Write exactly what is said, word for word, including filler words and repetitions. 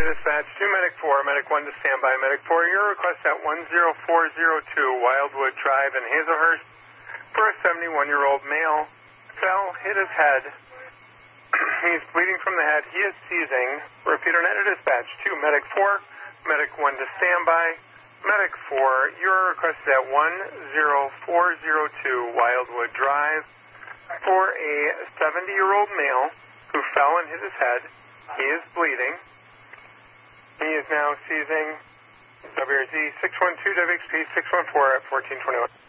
dispatch to Medic four, Medic one to standby. Medic four, your request at one zero four zero two Wildwood Drive in Hazelhurst for a seventy-one-year-old male. Fell, hit his head. He's bleeding from the head. He is seizing. Repeat on at dispatch to Medic four, Medic one to standby. Medic four, your request is at one zero four zero two Wildwood Drive for a seventy-year-old male who fell and hit his head. He is bleeding. He is now seizing W R Z six one two W X P six one four at fourteen twenty-one.